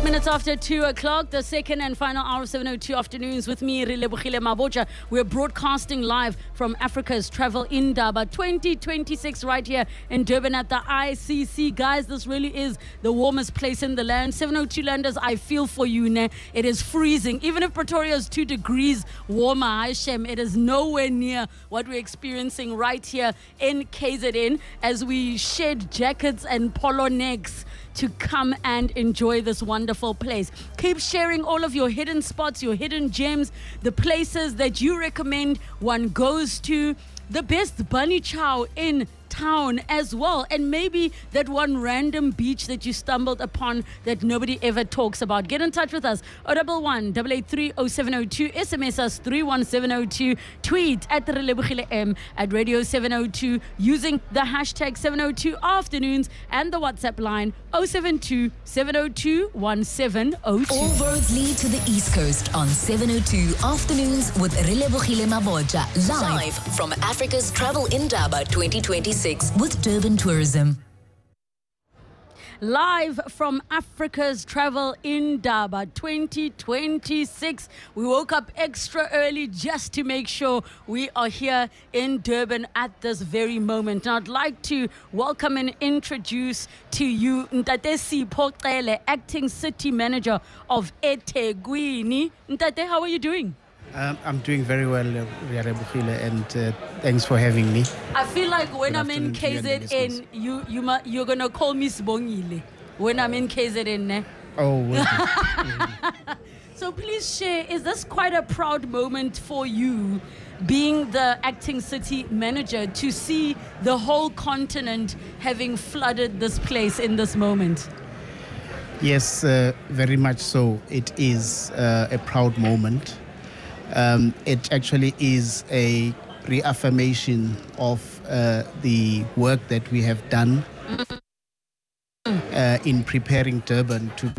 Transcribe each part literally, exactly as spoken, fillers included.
Eight minutes after two o'clock, the second and final hour of seven oh two afternoons with me, Relebohile Mabotja. We're broadcasting live from Africa's Travel Indaba twenty twenty-six right here in Durban at the I C C. Guys, this really is the warmest place in the land. seven oh two Landers, I feel for you. Ne? It is freezing. Even if Pretoria is two degrees warmer, Hashem, it is nowhere near what we're experiencing right here in K Z N as we shed jackets and polo necks to come and enjoy this wonderful place. Keep sharing all of your hidden spots, your hidden gems, the places that you recommend one goes to, the best bunny chow in town as well, and maybe that one random beach that you stumbled upon that nobody ever talks about. Get in touch with us. oh one one, eight eight three, oh seven oh two. S M S us three one seven oh two. Tweet at Relebohile M at Radio seven oh two using the hashtag seven oh two afternoons and the WhatsApp line oh seven two, seven oh two, one seven oh two. All roads lead to the East Coast on seven oh two afternoons with Relebohile Mabotja. Live, live from Africa's Travel Indaba twenty twenty-six. With Durban Tourism. Live from Africa's Travel Indaba twenty twenty-six. We woke up extra early just to make sure we are here in Durban at this very moment. And I'd like to welcome and introduce to you Ntate Sipho Cele, Acting City Manager of eThekwini. Ntate, how are you doing? Um, I'm doing very well, Relebohile, and uh, thanks for having me. I feel like when Good I'm in K Z N, you, you ma- you're going to call me Sibongile when I'm in K Z N. Ne? Oh, well. mm-hmm. So please share, is this quite a proud moment for you, being the acting city manager, to see the whole continent having flooded this place in this moment? Yes, uh, very much so. It is uh, a proud moment. Um, it actually is a reaffirmation of uh, the work that we have done uh, in preparing Durban to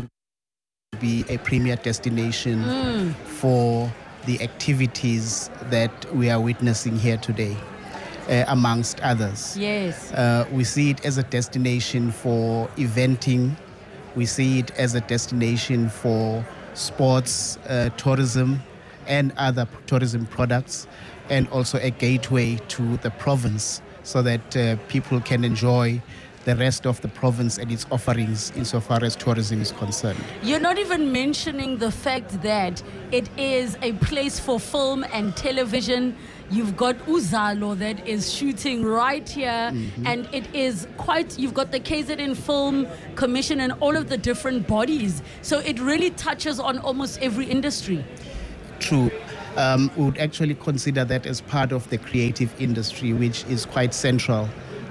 be a premier destination mm. for the activities that we are witnessing here today, uh, amongst others. Yes. Uh, we see it as a destination for eventing. We see it as a destination for sports, uh, tourism, and other tourism products, and also a gateway to the province so that uh, people can enjoy the rest of the province and its offerings insofar as tourism is concerned. You're not even mentioning the fact that it is a place for film and television. You've got Uzalo that is shooting right here, mm-hmm. and it is quite, you've got the K Z N Film Commission and all of the different bodies. So it really touches on almost every industry. True. Um, we would actually consider that as part of the creative industry, which is quite central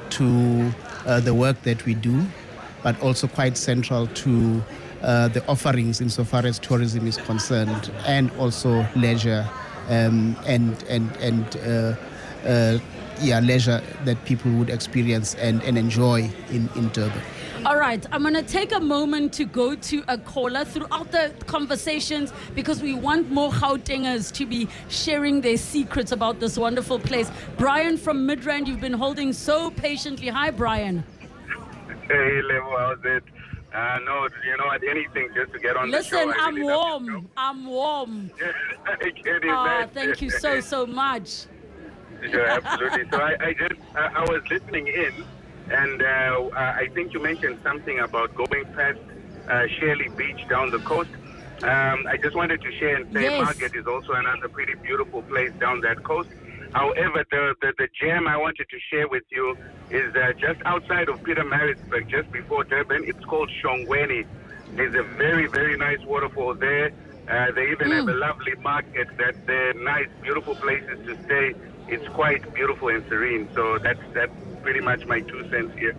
to uh, the work that we do, but also quite central to uh, the offerings insofar as tourism is concerned, and also leisure um, and and and uh, uh, yeah, leisure that people would experience and, and enjoy in, in Durban. All right, I'm going to take a moment to go to a caller throughout the conversations because we want more Gautengers to be sharing their secrets about this wonderful place. Brian from Midrand, you've been holding so patiently. Hi, Brian. Hey, Levo, how's it? Uh, no, you know, at anything just to get on Listen, the show. I'm really warm. I'm warm. I can Ah, imagine. thank you so, so much. Yeah, absolutely. So I, I just, uh, I was listening in. And uh, uh, I think you mentioned something about going past uh, Shirley Beach down the coast. Um, I just wanted to share and say Yes. Margate is also another pretty beautiful place down that coast. However, the, the, the gem I wanted to share with you is uh, just outside of Pietermaritzburg, just before Durban. It's called Shongweni. There's a very, very nice waterfall there. Uh, they even mm. have a lovely market. That's uh, nice, beautiful places to stay. It's quite beautiful and serene. So that's that's pretty much my two cents here.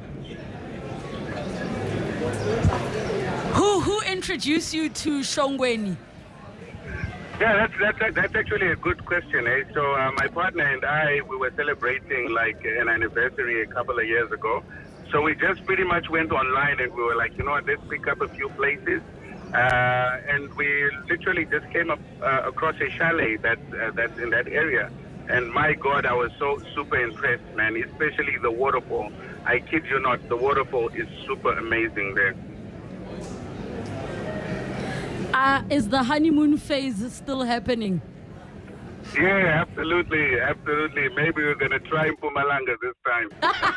Who who introduced you to Shongweni? Yeah, that's that's that's actually a good question. Eh? So uh, my partner and I, we were celebrating like an anniversary a couple of years ago. So we just pretty much went online and we were like, you know what, let's pick up a few places. Uh, and we literally just came up uh, across a chalet that uh, that's in that area. And my God, I was so super impressed, man, especially the waterfall. I kid you not, the waterfall is super amazing there. Uh, is the honeymoon phase still happening? Yeah, absolutely, absolutely. Maybe we're going to try Mpumalanga this time.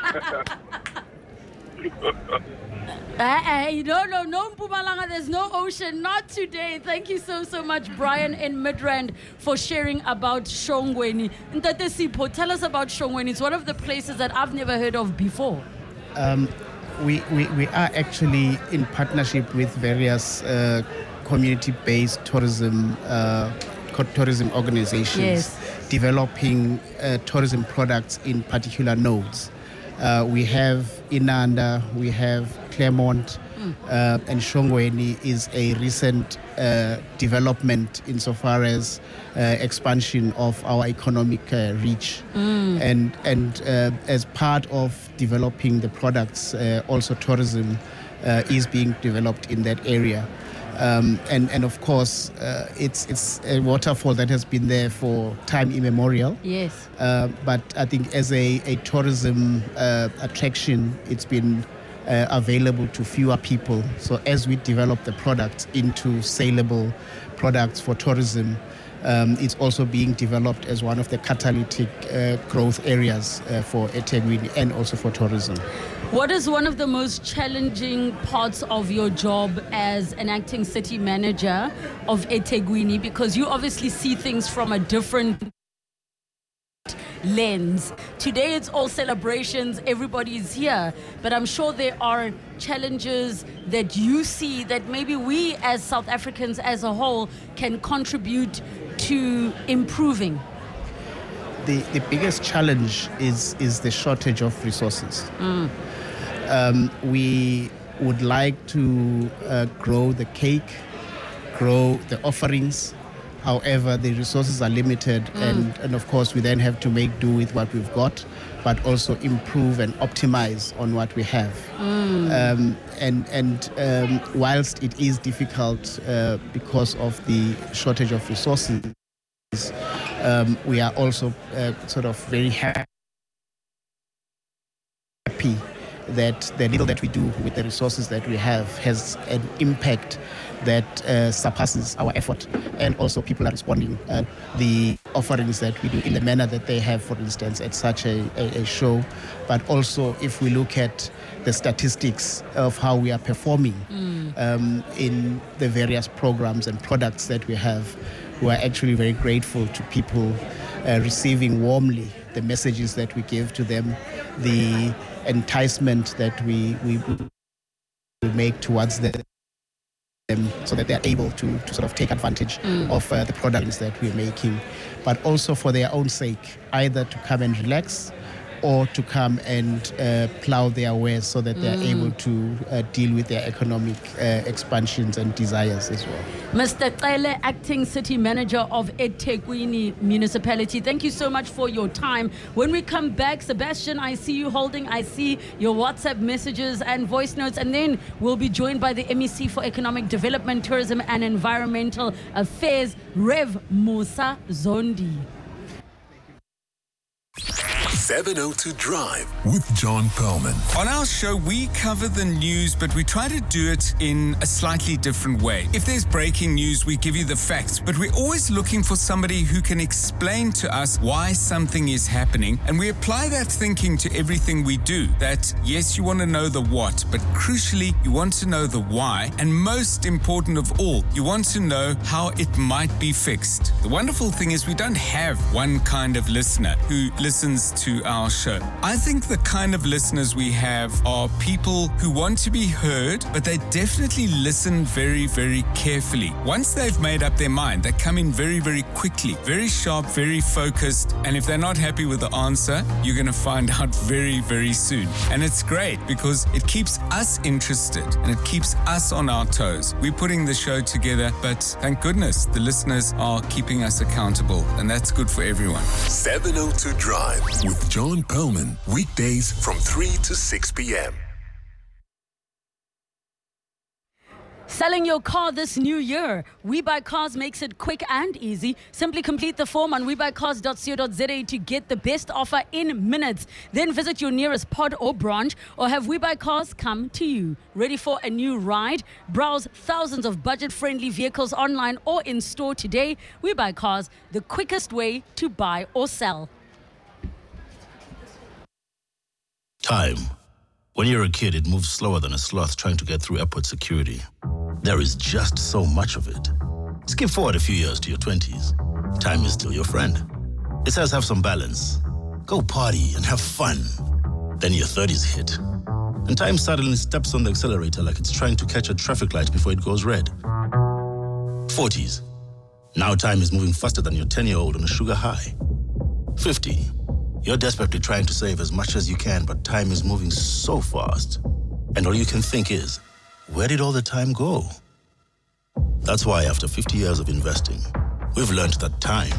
Uh, uh, no, no, no Mpumalanga, there's no ocean, not today. Thank you so, so much, Brian in Midrand, for sharing about Shongweni. Ntate Sipho, tell us about Shongweni. It's one of the places that I've never heard of before. Um, we, we, we are actually in partnership with various uh, community-based tourism uh, tourism organizations, yes. developing uh, tourism products in particular nodes. Uh, we have Inanda, we have Claremont, mm. uh, and Shongweni is a recent uh, development insofar as uh, expansion of our economic uh, reach. Mm. And, and uh, as part of developing the products, uh, also tourism uh, is being developed in that area. Um, and, and of course, uh, it's it's a waterfall that has been there for time immemorial. Yes. Uh, but I think as a, a tourism uh, attraction, it's been uh, available to fewer people. So as we develop the product into saleable products for tourism, um, it's also being developed as one of the catalytic uh, growth areas uh, for eThekwini and also for tourism. What is one of the most challenging parts of your job as an acting city manager of eThekwini? Because you obviously see things from a different lens. Today it's all celebrations, everybody is here, but I'm sure there are challenges that you see that maybe we as South Africans as a whole can contribute to improving. The, the biggest challenge is, is the shortage of resources. Mm. Um, we would like to uh, grow the cake, grow the offerings. However, the resources are limited, mm. and, and of course, we then have to make do with what we've got, but also improve and optimize on what we have. Mm. Um, and and um, whilst it is difficult uh, because of the shortage of resources, um, we are also uh, sort of very happy that the little that we do with the resources that we have has an impact that uh, surpasses our effort, and also people are responding uh, the offerings that we do in the manner that they have, for instance, at such a, a, a show. But also if we look at the statistics of how we are performing mm. um, in the various programs and products that we have, we are actually very grateful to people uh, receiving warmly the messages that we give to them, the enticement that we, we make towards them, so that they're able to, to sort of take advantage mm. of uh, the products that we're making, but also for their own sake, either to come and relax or to come and uh, plow their wares so that they're mm. able to uh, deal with their economic uh, expansions and desires as well. Mister Cele, Acting City Manager of eThekwini Municipality, thank you so much for your time. When we come back, Sebastian, I see you holding, I see your WhatsApp messages and voice notes, and then we'll be joined by the M E C for Economic Development, Tourism and Environmental Affairs, Rev Musa Zondi. seven oh two Drive with John Perlman. On our show, we cover the news, but we try to do it in a slightly different way. If there's breaking news, we give you the facts, but we're always looking for somebody who can explain to us why something is happening, and we apply that thinking to everything we do. That, yes, you want to know the what, but crucially, you want to know the why, and most important of all, you want to know how it might be fixed. The wonderful thing is we don't have one kind of listener who listens to our show. I think the kind of listeners we have are people who want to be heard, but they definitely listen very, very carefully. Once they've made up their mind, they come in very, very quickly, very sharp, very focused, and if they're not happy with the answer, you're going to find out very, very soon. And it's great because it keeps us interested and it keeps us on our toes. We're putting the show together, but thank goodness the listeners are keeping us accountable, and that's good for everyone. seven oh two Drive with John Perlman, weekdays from three to six p.m. Selling your car this new year. We Buy Cars makes it quick and easy. Simply complete the form on we buy cars dot co dot za to get the best offer in minutes. Then visit your nearest pod or branch or have We Buy Cars come to you. Ready for a new ride? Browse thousands of budget-friendly vehicles online or in store today. We Buy Cars, the quickest way to buy or sell. Time. When you're a kid, it moves slower than a sloth trying to get through airport security. There is just so much of it. Skip forward a few years to your twenties. Time is still your friend. It says have some balance. Go party and have fun. Then your thirties hit. And time suddenly steps on the accelerator like it's trying to catch a traffic light before it goes red. forties. Now time is moving faster than your ten-year-old on a sugar high. fifty. You're desperately trying to save as much as you can, but time is moving so fast. And all you can think is, where did all the time go? That's why after fifty years of investing, we've learned that time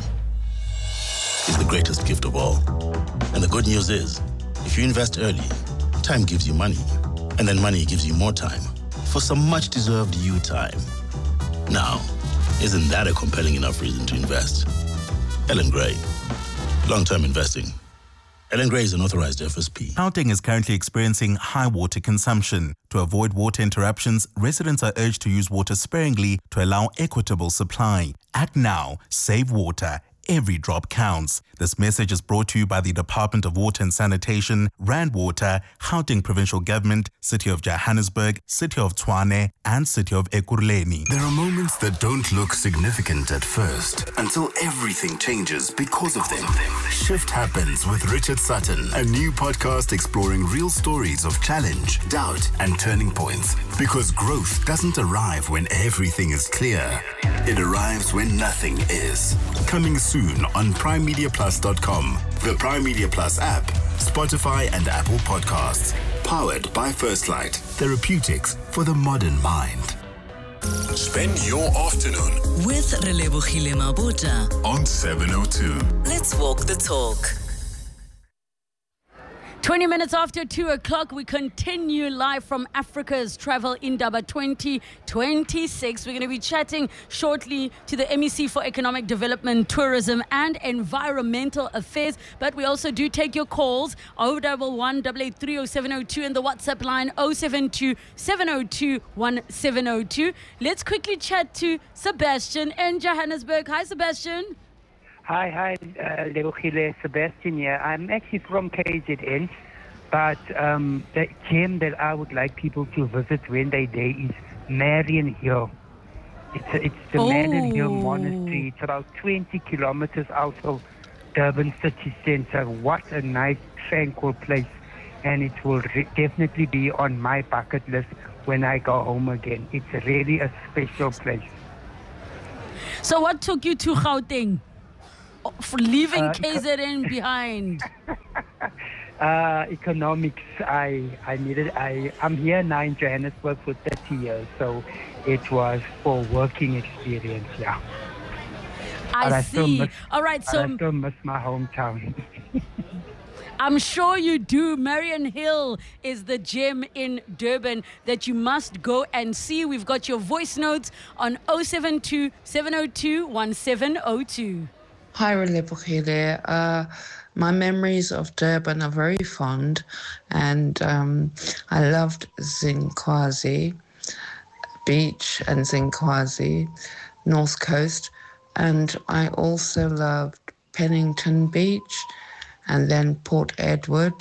is the greatest gift of all. And the good news is, if you invest early, time gives you money. And then money gives you more time for some much-deserved you time. Now, isn't that a compelling enough reason to invest? Ellen Gray, long-term investing. Ellen Gray is an authorized F S P. Gauteng is currently experiencing high water consumption. To avoid water interruptions, residents are urged to use water sparingly to allow equitable supply. Act now, save water. Every drop counts. This message is brought to you by the Department of Water and Sanitation, Rand Water, Gauteng Provincial Government, City of Johannesburg, City of Tshwane, and City of Ekurhuleni. There are moments that don't look significant at first until everything changes because of them. Shift Happens with Richard Sutton, a new podcast exploring real stories of challenge, doubt, and turning points. Because growth doesn't arrive when everything is clear. It arrives when nothing is. Coming soon on prime media plus dot com, the Prime Media Plus app, Spotify and Apple Podcasts. Powered by First Light, therapeutics for the modern mind. Spend your afternoon With Relebogile Mabota. on seven oh two. Let's walk the talk. twenty minutes after two o'clock, we continue live from Africa's Travel Indaba twenty twenty-six. We're going to be chatting shortly to the M E C for Economic Development, Tourism and Environmental Affairs. But we also do take your calls, oh one one, eight eight three, oh seven oh two and the WhatsApp line oh seven two, seven oh two, one seven oh two. Let's quickly chat to Sebastian in Johannesburg. Hi, Sebastian. Hi, hi, uh, Lebogile, Sebastian here. I'm actually from K Z N, but um, the gem that I would like people to visit when they're there is Marion Hill. It's, a, it's the Oh. Marion Hill Monastery. It's about twenty kilometers out of Durban city center. What a nice, tranquil place. And it will re- definitely be on my bucket list when I go home again. It's really a special place. So what took you to Gauteng? For leaving Uh, K Z N behind. Uh, economics. I I needed. I I'm here now in Johannesburg for thirty years, so it was for working experience. Yeah. But I still see. miss- All right, but so I still miss my hometown. I'm sure you do. Marion Hill is the gem in Durban that you must go and see. We've got your voice notes on oh seven two, seven oh two, one seven oh two. Hi, Relebogile. Uh, my memories of Durban are very fond, and um, I loved Zinkwazi Beach and Zinkwazi, North Coast, and I also loved Pennington Beach and then Port Edward.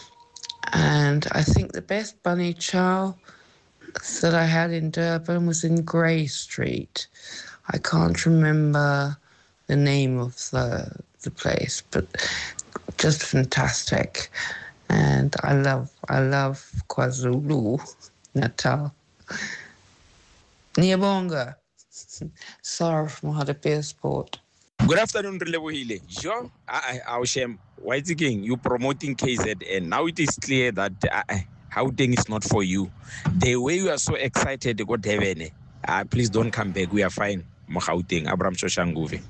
And I think the best bunny chow that I had in Durban was in Grey Street. I can't remember the name of the the place, but just fantastic. And I love I love KwaZulu Natal. Niyabonga. Sarah from Hartbeespoort. Good afternoon, Relebohile. Sure, I, I, I shame. Why is again you promoting K Z N? Now it is clear that uh, Gauteng is not for you. The way you are so excited to go to heaven, uh, please don't come back. We are fine. Gauteng, Abraham Shoshanguve.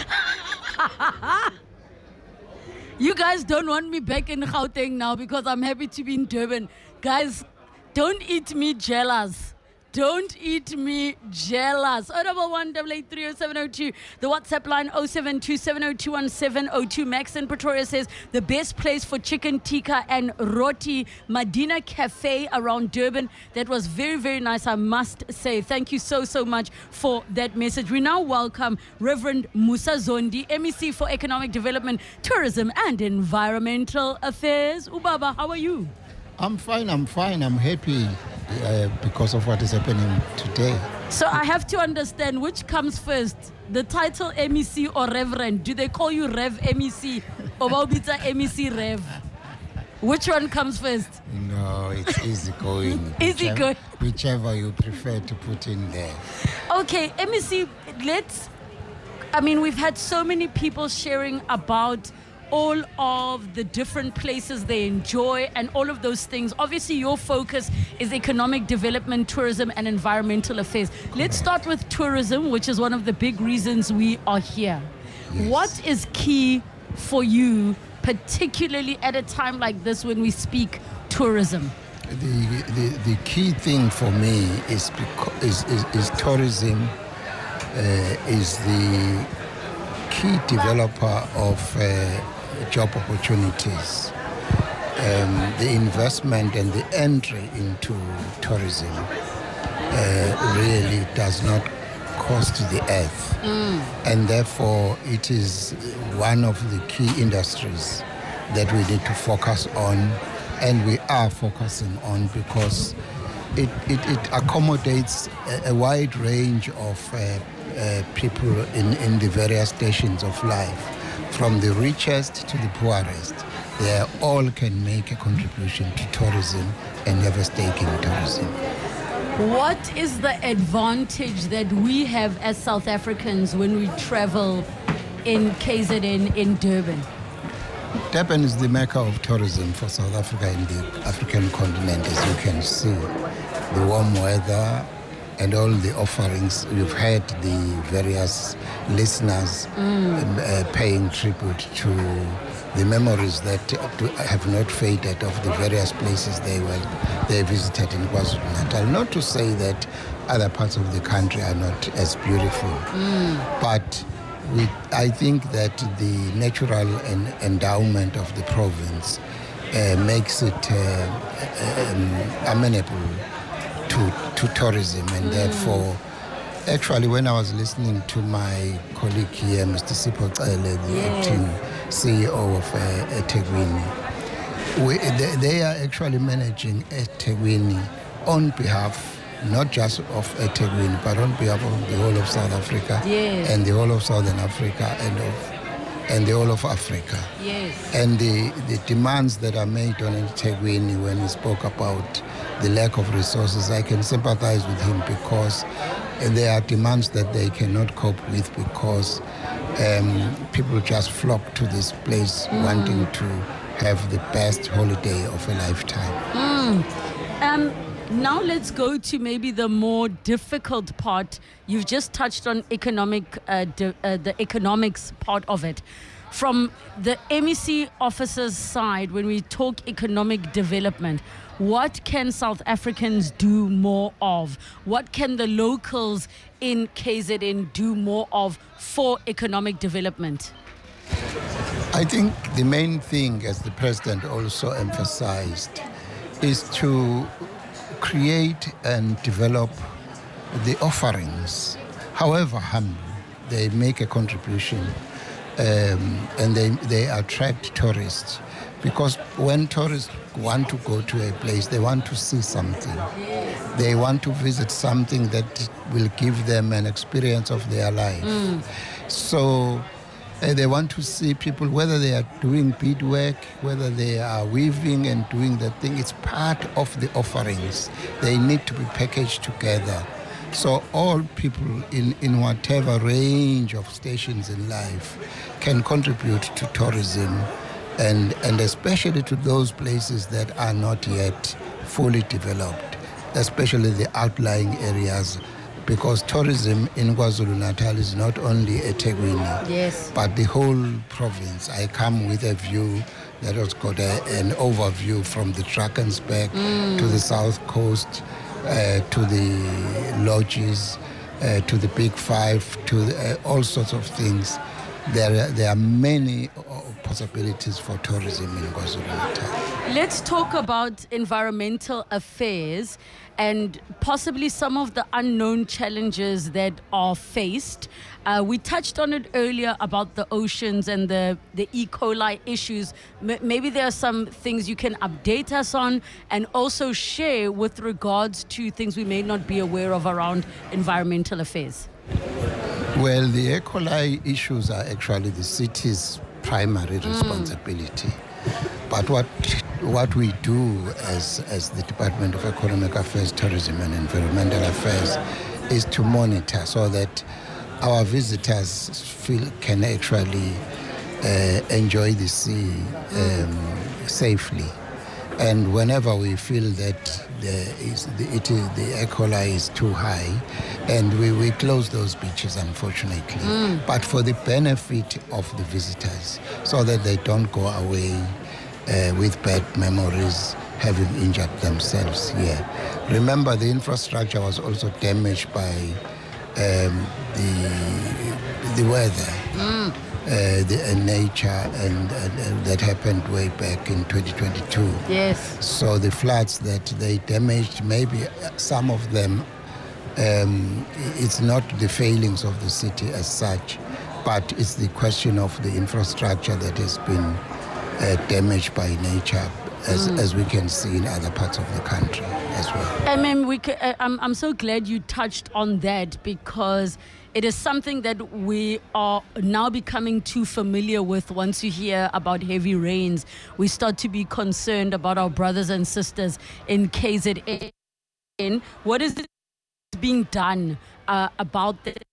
You guys don't want me back in Gauteng now because I'm happy to be in Durban. Guys, don't eat me jealous. don't eat me jealous. oh double one, double eight three oh seven oh two. The WhatsApp line oh seven two seven oh two one seven oh two. Max in Pretoria says the best place for chicken tikka and roti, Madina Cafe around Durban. That was very, very nice, I must say. Thank you so, so much for that message. We now welcome Reverend Musa Zondi, M E C for Economic Development, Tourism and Environmental Affairs. Ubaba, how are you? I'm fine, I'm fine, I'm happy uh, because of what is happening today. So I have to understand which comes first, the title M E C or Reverend? Do they call you Rev M E C or Baubita M E C Rev? Which one comes first? No, it's easy going. Easy whichever, going. Whichever you prefer to put in there. Okay, M E C, let's, I mean, we've had so many people sharing about all of the different places they enjoy and all of those things. Obviously, your focus is economic development, tourism, and environmental affairs. Let's start with tourism, which is one of the big reasons we are here. Yes. What is key for you, particularly at a time like this when we speak tourism? The the, the key thing for me is, beca- is, is, is tourism uh, is the key developer of uh, job opportunities. Um, the investment and the entry into tourism uh, really does not cost the earth. Mm. And therefore it is one of the key industries that we need to focus on, and we are focusing on, because it, it, it accommodates a, a wide range of uh, uh, people in, in the various stations of life. From the richest to the poorest, they all can make a contribution to tourism and have a stake in tourism. What is the advantage that we have as South Africans when we travel in K Z N, in Durban? Durban is the mecca of tourism for South Africa and the African continent, as you can see. The warm weather and all the offerings. You've heard the various listeners mm. um, uh, paying tribute to the memories that have not faded of the various places they were they visited in KwaZulu-Natal. Not to say that other parts of the country are not as beautiful, mm. but we, I think that the natural en- endowment of the province uh, makes it uh, um, amenable to, to tourism, and mm. therefore, actually, when I was listening to my colleague here, Mister Sipho Cele, the yes. acting C E O of uh, eThekwini, we, they, they are actually managing eThekwini on behalf, not just of eThekwini, but on behalf of the whole of South Africa yes. and the whole of Southern Africa and of and the whole of Africa. Yes. And the, the demands that are made on eThekwini, when he spoke about the lack of resources, I can sympathize with him, because there are demands that they cannot cope with, because um, people just flock to this place mm. wanting to have the best holiday of a lifetime. Mm. Um, now let's go to maybe the more difficult part. You've just touched on economic, uh, de- uh, the economics part of it. From the M E C officers' side, when we talk economic development, what can South Africans do more of? What can the locals in K Z N do more of for economic development? I think the main thing, as the President also emphasized, is to create and develop the offerings. However humble, they make a contribution, um, and they, they attract tourists. Because when tourists want to go to a place, they want to see something. They want to visit something that will give them an experience of their life. Mm. So uh, they want to see people, whether they are doing beadwork, whether they are weaving and doing that thing. It's part of the offerings. They need to be packaged together. So all people in, in whatever range of stations in life can contribute to tourism, and, and especially to those places that are not yet fully developed, especially the outlying areas, because tourism in KwaZulu-Natal is not only eThekwini, yes. but the whole province. I come with a view that has got a, an overview from the Drakensberg mm. to the south coast, uh, to the lodges, uh, to the Big Five, to the, uh, all sorts of things. There are, there are many possibilities for tourism in KwaZulu-Natal. Let's talk about environmental affairs and possibly some of the unknown challenges that are faced. Uh, we touched on it earlier about the oceans and the, the E. coli issues. M- maybe there are some things you can update us on and also share with regards to things we may not be aware of around environmental affairs. Well, the E. coli issues are actually the city's primary responsibility. Mm. But what what we do as, as the Department of Economic Affairs, Tourism and Environmental Affairs is to monitor so that our visitors feel can actually uh, enjoy the sea um, safely. And whenever we feel that the, is, the, it is, the E. coli is too high, and we, we close those beaches, unfortunately. Mm. But for the benefit of the visitors, so that they don't go away uh, with bad memories, having injured themselves here. Remember, the infrastructure was also damaged by um, the, the weather. Mm. Uh, the uh, nature and, and, and that happened way back in twenty twenty-two. Yes. So the floods that they damaged, maybe some of them, um, it's not the failings of the city as such, but it's the question of the infrastructure that has been uh, damaged by nature, as, mm. as we can see in other parts of the country as well. I mean, we c- I'm, I'm so glad you touched on that, because it is something that we are now becoming too familiar with. Once you hear about heavy rains, we start to be concerned about our brothers and sisters in K Z N. What is being done uh, about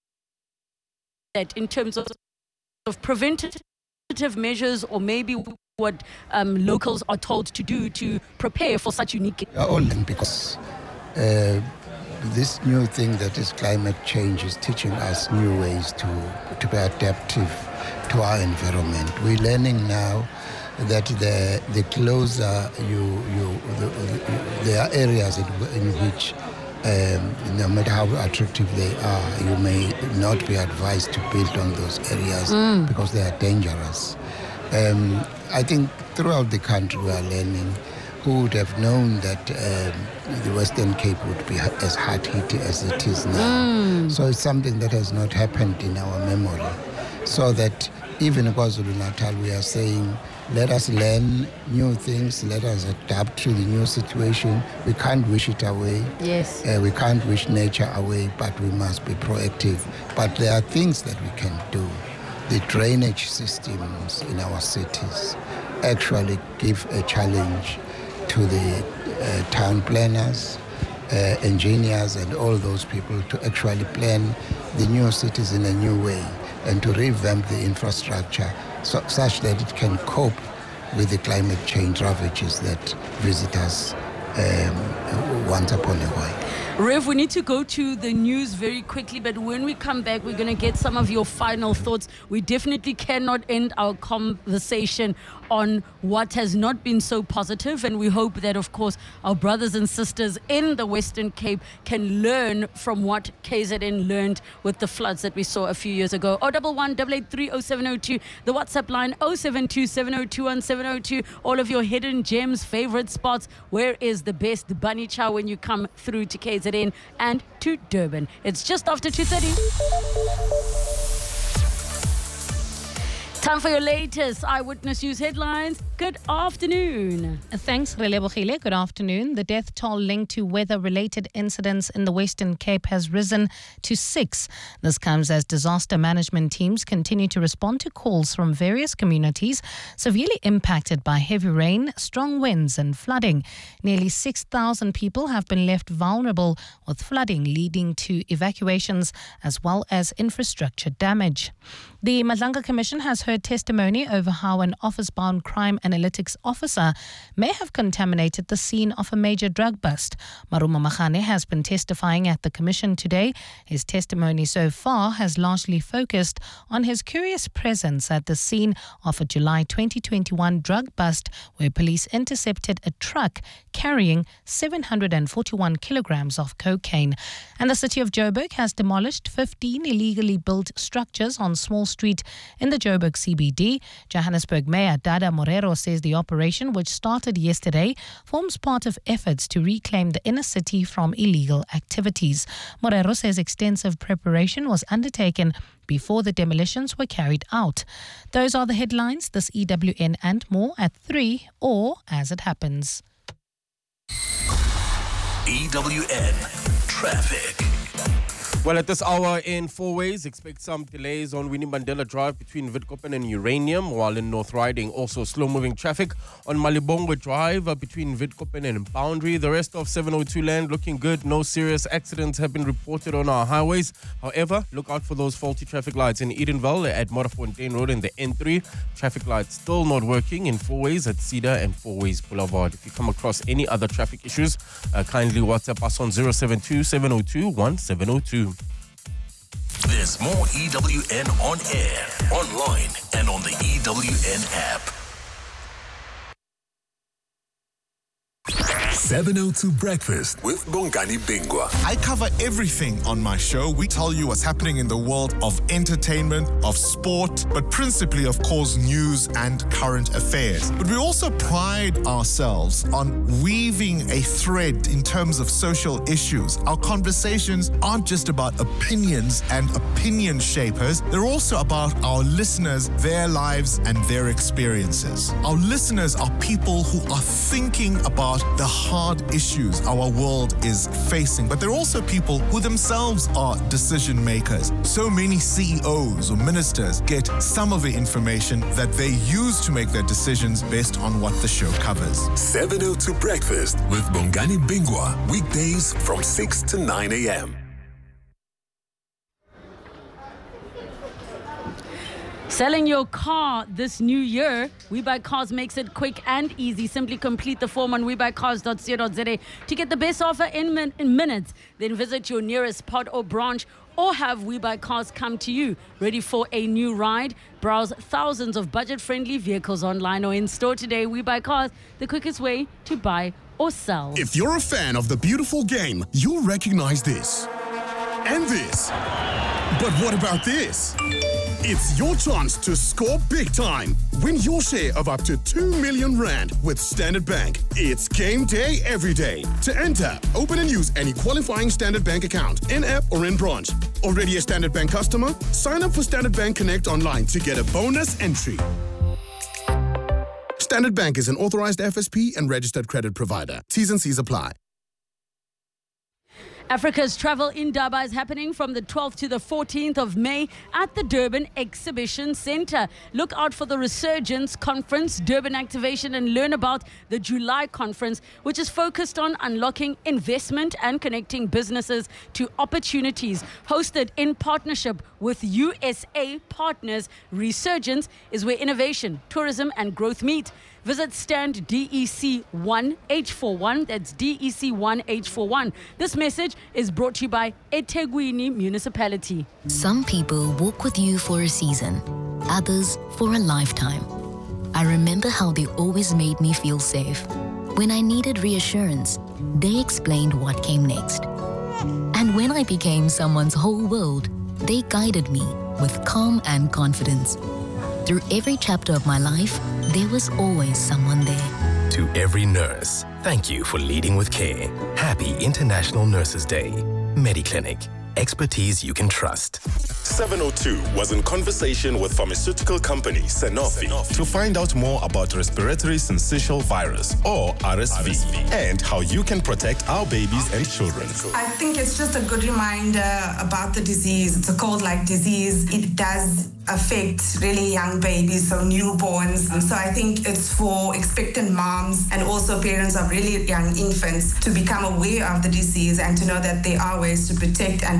that in terms of, of preventative measures, or maybe what um, locals are told to do to prepare for such unique... Uh, because... Uh, This new thing that is climate change is teaching us new ways to, to be adaptive to our environment. We're learning now that the the closer you, you the, the, there are areas in, in which um, no matter how attractive they are, you may not be advised to build on those areas mm. because they are dangerous. Um, I think throughout the country we are learning. Who would have known that um, the Western Cape would be as hard hit as it is now. Mm. So it's something that has not happened in our memory. So that even in KwaZulu-Natal, we are saying, let us learn new things, let us adapt to the new situation. We can't wish it away. Yes. Uh, we can't wish nature away, but we must be proactive. But there are things that we can do. The drainage systems in our cities actually give a challenge to the uh, town planners, uh, engineers, and all those people to actually plan the new cities in a new way and to revamp the infrastructure so, such that it can cope with the climate change ravages that visitors um, once upon a while. Rev, we need to go to the news very quickly, but when we come back, we're going to get some of your final thoughts. We definitely cannot end our conversation on what has not been so positive, and we hope that, of course, our brothers and sisters in the Western Cape can learn from what K Z N learned with the floods that we saw a few years ago. oh one one, eight eight three, oh seven oh two, the WhatsApp line oh seven two, seven oh two, one seven oh two. All of your hidden gems, favorite spots. Where is the best bunny chow when you come through to K Z N and to Durban? It's just after two thirty. Time for your latest Eyewitness News headlines. Good afternoon. Thanks, Relebohile. Good afternoon. The death toll linked to weather-related incidents in the Western Cape has risen to six. This comes as disaster management teams continue to respond to calls from various communities severely impacted by heavy rain, strong winds and flooding. Nearly six thousand people have been left vulnerable, with flooding leading to evacuations as well as infrastructure damage. The Madlanga Commission has heard heard testimony over how an office-bound crime analytics officer may have contaminated the scene of a major drug bust. Maruma Makhane has been testifying at the commission today. His testimony so far has largely focused on his curious presence at the scene of a July twenty twenty-one drug bust where police intercepted a truck carrying seven hundred forty-one kilograms of cocaine. And the city of Joburg has demolished fifteen illegally built structures on Small Street in the Joburg C B D. Johannesburg Mayor Dada Morero says the operation, which started yesterday, forms part of efforts to reclaim the inner city from illegal activities. Morero says extensive preparation was undertaken before the demolitions were carried out. Those are the headlines. This E W N and more at three or as it happens. E W N Traffic. Well, at this hour in Fourways, expect some delays on Winnie Mandela Drive between Witkoppen and Uranium, while in North Riding, also slow-moving traffic on Malibongwe Drive uh, between Witkoppen and Boundary. The rest of seven oh two land looking good. No serious accidents have been reported on our highways. However, look out for those faulty traffic lights in Edenville at Modderfontein Road and the N three. Traffic lights still not working in Fourways at Cedar and Fourways Boulevard. If you come across any other traffic issues, uh, kindly WhatsApp us on zero seven two, seven oh two, one seven oh two. There's more E W N on air, online, and on the E W N app. seven oh two Breakfast with Bongani Bingwa. I cover everything on my show. We tell you what's happening in the world of entertainment, of sport, but principally, of course, news and current affairs. But we also pride ourselves on weaving a thread in terms of social issues. Our conversations aren't just about opinions and opinion shapers. They're also about our listeners, their lives, and their experiences. Our listeners are people who are thinking about the hard issues our world is facing, but they're also people who themselves are decision makers. So many C E Os or ministers get some of the information that they use to make their decisions based on what the show covers. seven oh two Breakfast with Bongani Bingwa, weekdays from six to nine a.m. Selling your car this new year, We Buy Cars makes it quick and easy. Simply complete the form on we buy cars dot co dot za to get the best offer in, min- in minutes. Then visit your nearest pod or branch or have We Buy Cars come to you. Ready for a new ride? Browse thousands of budget-friendly vehicles online or in store today. We Buy Cars, the quickest way to buy or sell. If you're a fan of the beautiful game, you'll recognize this. And this. But what about this? It's your chance to score big time. Win your share of up to two million rand with Standard Bank. It's game day every day. To enter, open and use any qualifying Standard Bank account, in-app or in branch. Already a Standard Bank customer? Sign up for Standard Bank Connect online to get a bonus entry. Standard Bank is an authorized F S P and registered credit provider. T's and C's apply. Africa's Travel Indaba is happening from the twelfth to the fourteenth of May at the Durban Exhibition Centre. Look out for the Resurgence Conference, Durban Activation, and learn about the July conference, which is focused on unlocking investment and connecting businesses to opportunities. Hosted in partnership with U S A partners, Resurgence is where innovation, tourism, and growth meet. Visit stand D E C one H forty-one. That's D E C one H forty-one. This message is brought to you by eThekwini Municipality. Some people walk with you for a season, others for a lifetime. I remember how they always made me feel safe. When I needed reassurance, they explained what came next. And when I became someone's whole world, they guided me with calm and confidence. Through every chapter of my life, there was always someone there. To every nurse, thank you for leading with care. Happy International Nurses Day. MediClinic. Expertise you can trust. seven oh two was in conversation with pharmaceutical company Sanofi, Sanofi to find out more about respiratory syncytial virus, or R S V, R S V, and how you can protect our babies and children. I think it's just a good reminder about the disease. It's a cold-like disease. It does affect really young babies, so newborns. And so I think it's for expectant moms and also parents of really young infants to become aware of the disease and to know that there are ways to protect and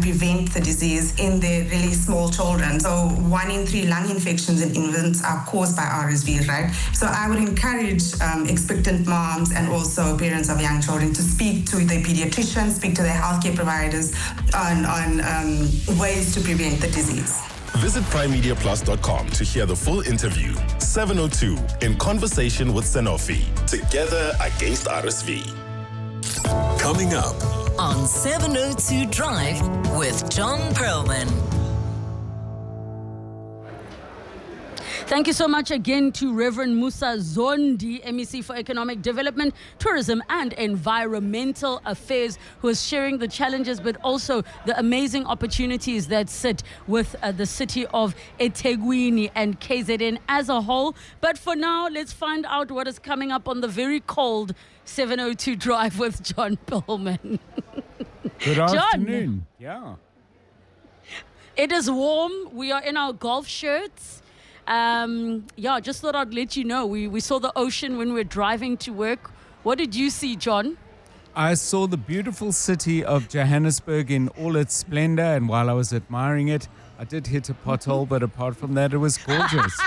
prevent the disease in the really small children. So one in three lung infections in infants are caused by R S V, right? So I would encourage um, expectant moms and also parents of young children to speak to their pediatricians, speak to their healthcare providers on, on um, ways to prevent the disease. Visit prime media plus dot com to hear the full interview. seven oh two in conversation with Sanofi. Together against R S V. Coming up on seven oh two Drive with John Perlman. Thank you so much again to Reverend Musa Zondi, M E C for Economic Development, Tourism and Environmental Affairs, who is sharing the challenges but also the amazing opportunities that sit with uh, the city of eThekwini and K Z N as a whole. But for now, let's find out what is coming up on the very cold seven oh two Drive with John Perlman. Good John. afternoon. Yeah. It is warm. We are in our golf shirts. Um, yeah, just thought I'd let you know. We we saw the ocean when we were driving to work. What did you see, John? I saw the beautiful city of Johannesburg in all its splendor, and while I was admiring it, I did hit a pothole, but apart from that, it was gorgeous.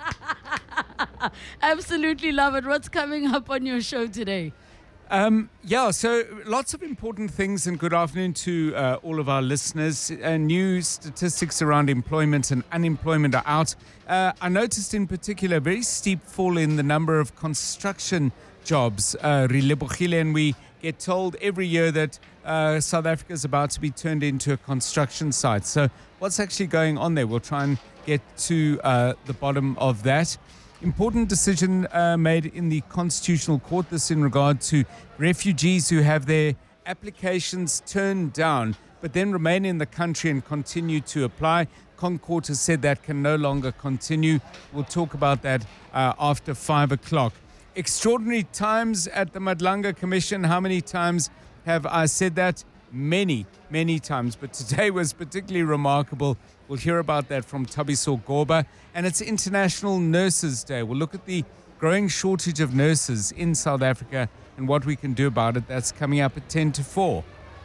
Absolutely love it. What's coming up on your show today? Um, yeah, so lots of important things, and good afternoon to uh, all of our listeners. Uh, new statistics around employment and unemployment are out. Uh, I noticed in particular a very steep fall in the number of construction jobs, uh, and we get told every year that uh, South Africa is about to be turned into a construction site. So what's actually going on there? We'll try and get to uh, the bottom of that. Important decision uh, made in the Constitutional Court, this in regard to refugees who have their applications turned down but then remain in the country and continue to apply. ConCourt has said that can no longer continue. We'll talk about that uh, after five o'clock. Extraordinary times at the Madlanga Commission. How many times have I said that? Many, many times. But today was particularly remarkable. We'll hear about that from Thabiso Goba. And it's International Nurses Day. We'll look at the growing shortage of nurses in South Africa and what we can do about it. That's coming up at ten to four.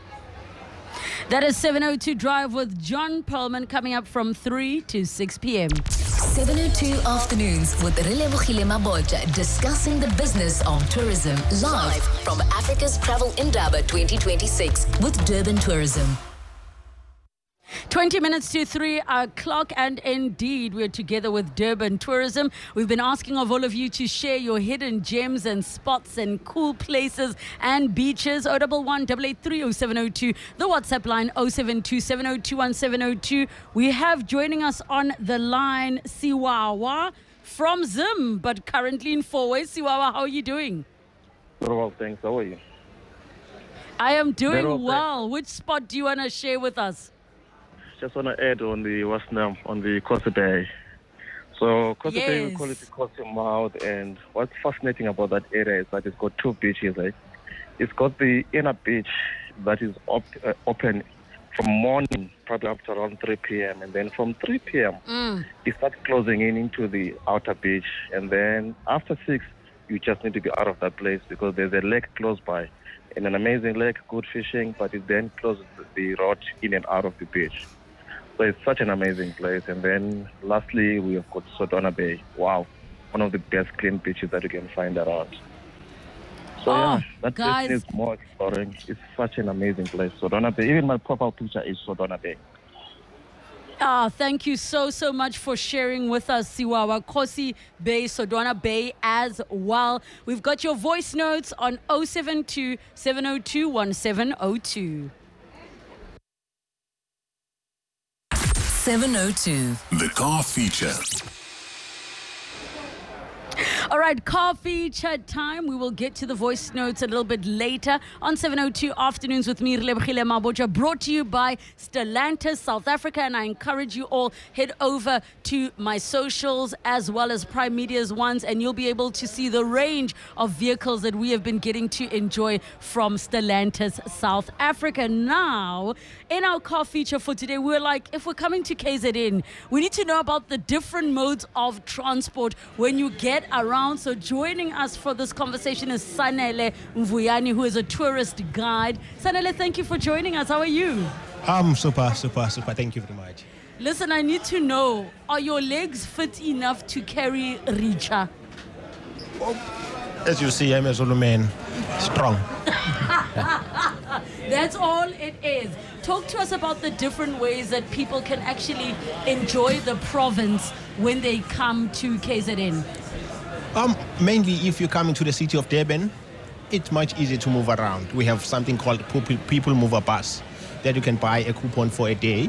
That is seven oh two Drive with John Perlman, coming up from three to six p.m. seven oh two Afternoons with Relebogile Mabotja, discussing the business of tourism, live from Africa's Travel Indaba twenty twenty-six with Durban Tourism. twenty minutes to three o'clock, and indeed we're together with Durban Tourism. We've been asking of all of you to share your hidden gems and spots and cool places and beaches. oh one one, eight eight three, oh seven oh two, the WhatsApp line oh seven two, seven oh two, one seven oh two. We have joining us on the line Siwawa from Zim, but currently in Fourways. Siwawa, how are you doing? Very well, thanks. How are you? I am doing Very well, well. Which spot do you want to share with us? Just want to add on the what's now on the Kosi Bay. So Kosi Yes. Bay, we call it the Kosi Mouth, and what's fascinating about that area is that it's got two beaches. Right? It's got the inner beach that is op- uh, open from morning, probably up to around three p.m. and then from three p.m. Mm. it starts closing in into the outer beach, and then after six, you just need to be out of that place because there's a lake close by, and an amazing lake, good fishing, but it then closes the road in and out of the beach. So it's such an amazing place. And then lastly, we have got Sodona Bay. Wow, one of the best clean beaches that you can find around. So Oh, yeah, that guys. place needs more exploring. It's such an amazing place, Sodona Bay. Even my profile picture is Sodona Bay. Ah, thank you so, so much for sharing with us, Siwawa. Kosi Bay, Sodona Bay as well. We've got your voice notes on oh seven two, seven oh two, one seven oh two. seven oh two. The car feature. All right, car feature time. We will get to the voice notes a little bit later on seven oh two Afternoons with me, Relebogile Mabotja, brought to you by Stellantis South Africa. And I encourage you all, head over to my socials as well as Prime Media's ones, and you'll be able to see the range of vehicles that we have been getting to enjoy from Stellantis South Africa. Now, in our car feature for today, we're like, if we're coming to K Z N, we need to know about the different modes of transport when you get around. So joining us for this conversation is Sanele Mvuyani, who is a tourist guide. Sanele, thank you for joining us. How are you? Um, super, super, super. Thank you very much. Listen, I need to know, are your legs fit enough to carry Richa? As you see, I'm a Zulu man, strong. That's all it is. Talk to us about the different ways that people can actually enjoy the province when they come to K Z N. Um, mainly, if you come into the city of Durban, it's much easier to move around. We have something called People Mover Bus that you can buy a coupon for a day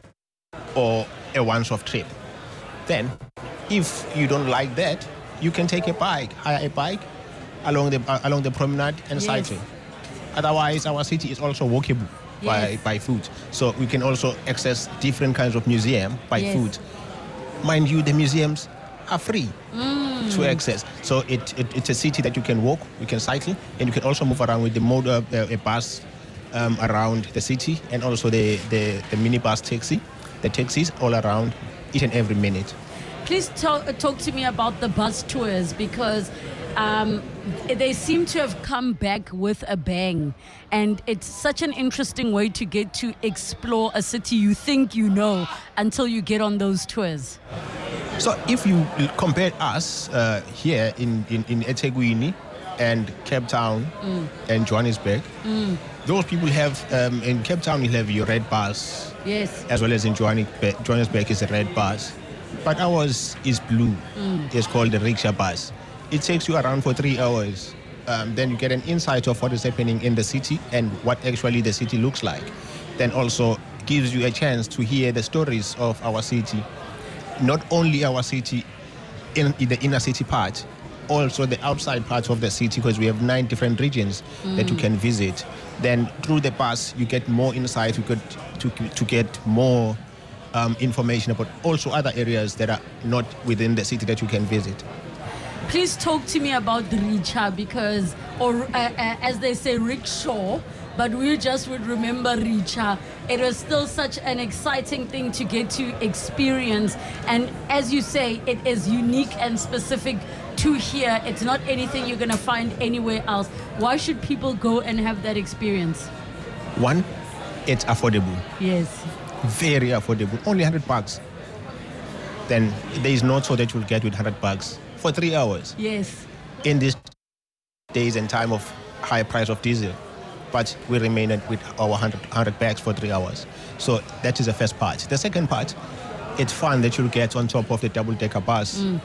or a once-off trip. Then, if you don't like that, you can take a bike, hire a bike along the uh, along the promenade and Yes. cycle. Otherwise, our city is also walkable by, Yes. by foot. So we can also access different kinds of museum by Yes. foot. Mind you, the museums are free Mm. to access. So it, it it's a city that you can walk, you can cycle, and you can also move around with the motor, uh, a bus um, around the city, and also the, the, the minibus taxi, the taxis all around each and every minute. Please talk, talk to me about the bus tours, because um, they seem to have come back with a bang. And it's such an interesting way to get to explore a city you think you know until you get on those tours. So if you compare us uh, here in, in, in eThekwini and Cape Town Mm. and Johannesburg, Mm. those people have, um, in Cape Town you have your red bus, Yes. as well as in Johannesburg, Johannesburg is a red bus. But ours is blue. Mm. It's called the rickshaw bus. It takes you around for three hours. Um, then you get an insight of what is happening in the city and what actually the city looks like. Then also gives you a chance to hear the stories of our city. Not only our city in, in the inner city part, also the outside parts of the city, because we have nine different regions that you Mm. can visit. Then through the bus, you get more insight, you get to, to get more um, information about also other areas that are not within the city that you can visit. Please talk to me about Richa, because, or uh, uh, as they say, rickshaw, but we just would remember Richa. It was still such an exciting thing to get to experience. And as you say, it is unique and specific to here. It's not anything you're going to find anywhere else. Why should people go and have that experience? One, it's affordable, Yes. very affordable, only one hundred bucks. Then there is no tour that you'll get with one hundred bucks for three hours. Yes. In these days and time of high price of diesel, but we remain at- with our one hundred, one hundred bags for three hours. So that is the first part. The second part, it's fun that you'll get on top of the double-decker bus. Mm.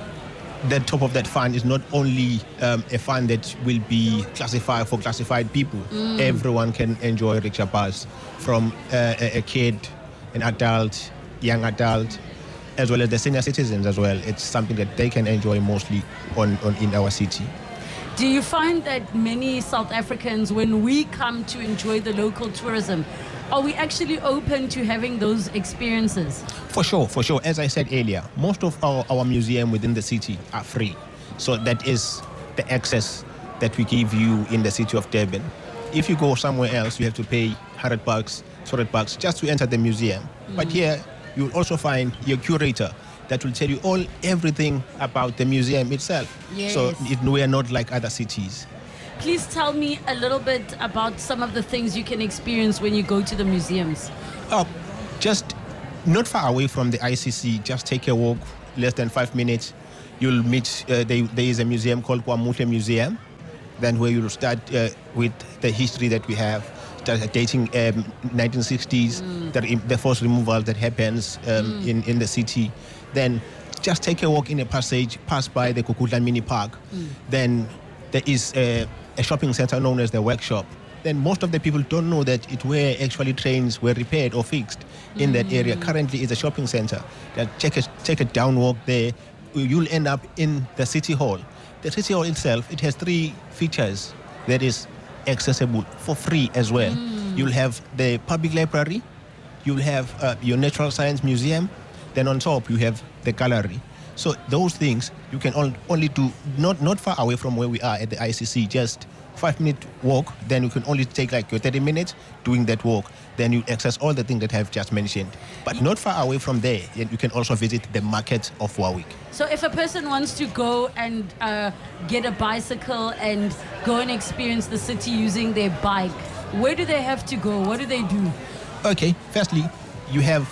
The top of that fun is not only um, a fun that will be classified for classified people. Mm. Everyone can enjoy rickshaw bus, from uh, a, a kid, an adult, young adult, as well as the senior citizens as well. It's something that they can enjoy mostly on, on in our city. Do you find that many South Africans, when we come to enjoy the local tourism, are we actually open to having those experiences? For sure, for sure. As I said earlier, most of our, our museum within the city are free. So that is the access that we give you in the city of Durban. If you go somewhere else, you have to pay one hundred bucks, two hundred bucks just to enter the museum. But Mm. here, you'll also find your curator that will tell you all everything about the museum itself. So Yes. it, we are not like other cities. Please tell me a little bit about some of the things you can experience when you go to the museums. Oh, just not far away from the I C C, just take a walk, less than five minutes. You'll meet, uh, there, there is a museum called KwaMuhle Museum, then where you'll start uh, with the history that we have, start dating um, nineteen sixties, Mm. the, the forced removal that happens um, Mm. in, in the city. Then just take a walk in a passage, pass by the Kukutlan Mini Park. Mm. Then there is a, a shopping center known as the Workshop. Then most of the people don't know that it where actually trains were repaired or fixed in that area. Mm. Currently is a shopping center. That take a, take a down walk there, you'll end up in the city hall. The city hall itself, it has three features that is accessible for free as well. Mm. You'll have the public library, you'll have uh, your natural science museum, then on top you have the gallery. So those things you can on, only do not not far away from where we are at the I C C, just five minute walk, then you can only take like your thirty minutes doing that walk. Then you access all the things that I've just mentioned. But not far away from there, you can also visit the market of Warwick. So if a person wants to go and uh, get a bicycle and go and experience the city using their bike, where do they have to go? What do they do? Okay, firstly, you have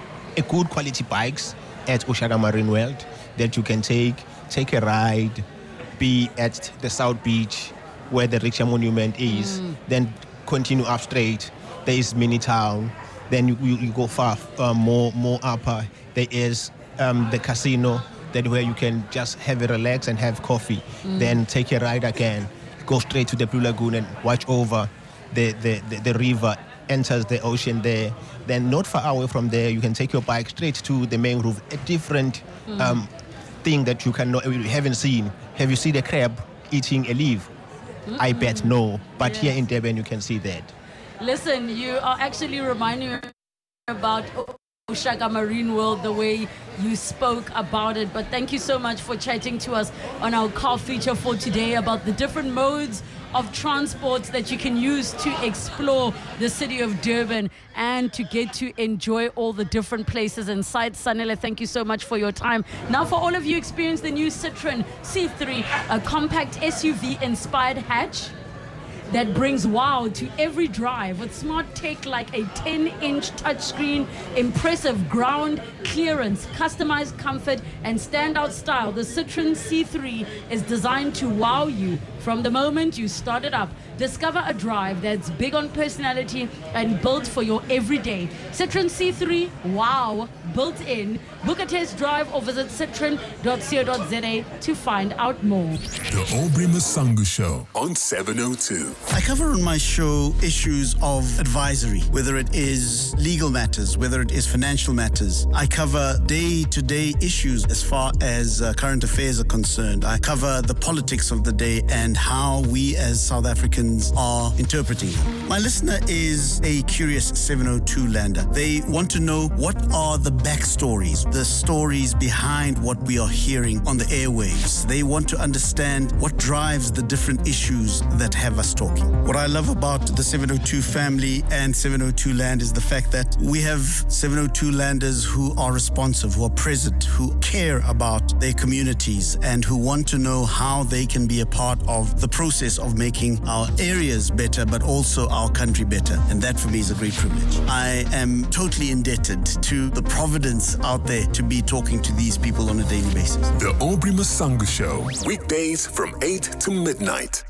a good quality bikes at Ushaka Marine World that you can take, take a ride, be at the South Beach where the Riksha Monument is, mm. then continue up straight. There is Mini Town. Then you, you, you go far, uh, more more upper. There is um, the casino, that where you can just have a relax and have coffee. Mm. Then take a ride again, go straight to the Blue Lagoon and watch over the, the, the, the river, enters the ocean there. Then not far away from there, you can take your bike straight to the main roof, a different mm. um, thing that you cannot, you haven't seen. Have you seen the crab eating a leaf? Mm-hmm. I bet no, but yes. Here in Durban you can see that. Listen, you are actually reminding me about Ushaka Marine World, the way you spoke about it. But thank you so much for chatting to us on our car feature for today about the different modes of transport that you can use to explore the city of Durban and to get to enjoy all the different places and sites. Sanele, thank you so much for your time. Now for all of you, experience the new Citroen C three, a compact S U V-inspired hatch that brings wow to every drive with smart tech like a ten-inch touchscreen, impressive ground clearance, customized comfort, and standout style. The Citroen C three is designed to wow you from the moment you start it up. Discover a drive that's big on personality and built for your everyday. Citroen C three, wow, built in. Book a test drive or visit citroen dot co dot za to find out more. The Aubrey Masangu Show on seven oh two. I cover on my show issues of advisory, whether it is legal matters, whether it is financial matters. I cover day-to-day issues as far as uh, current affairs are concerned. I cover the politics of the day and how we as South Africans are interpreting them. My listener is a curious seven oh two lander. They want to know what are the backstories, the stories behind what we are hearing on the airwaves. They want to understand what drives the different issues that have us talking. What I love about the seven oh two family and seven oh two Land is the fact that we have seven oh two landers who are responsive, who are present, who care about their communities and who want to know how they can be a part of the process of making our areas better, but also our country better. And that for me is a great privilege. I am totally indebted to the providence out there to be talking to these people on a daily basis. The Aubrey Masangu Show, weekdays from eight to midnight.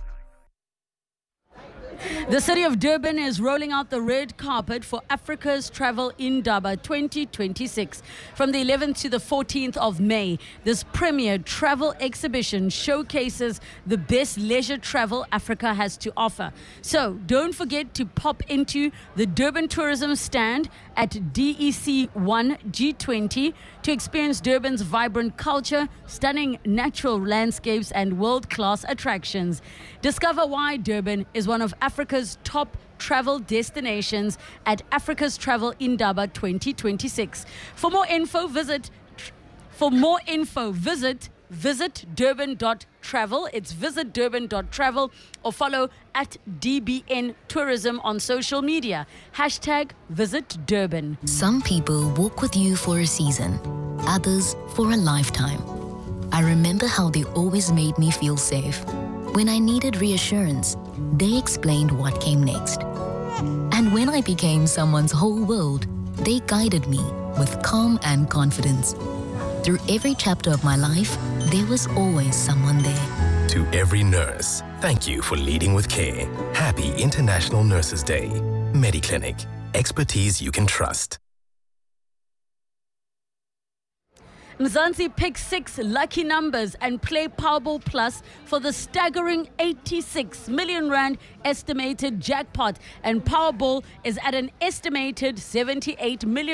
The city of Durban is rolling out the red carpet for Africa's Travel Indaba twenty twenty-six. From the eleventh to the fourteenth of May, this premier travel exhibition showcases the best leisure travel Africa has to offer. So don't forget to pop into the Durban Tourism stand at D E C one G twenty to experience Durban's vibrant culture, stunning natural landscapes, and world-class attractions. Discover why Durban is one of Africa's top travel destinations at Africa's Travel Indaba twenty twenty-six. For more info, visit for more info, visit visit durban dot travel. It's visit durban dot travel or follow at D B N Tourism on social media. Hashtag Visit Durban. Some people walk with you for a season, others for a lifetime. I remember how they always made me feel safe. When I needed reassurance, they explained what came next. And when I became someone's whole world, they guided me with calm and confidence. Through every chapter of my life, there was always someone there. To every nurse, thank you for leading with care. Happy International Nurses Day. Mediclinic, expertise you can trust. Mzansi pick six lucky numbers and play Powerball Plus for the staggering eighty-six million rand estimated jackpot. And Powerball is at an estimated seventy-eight million.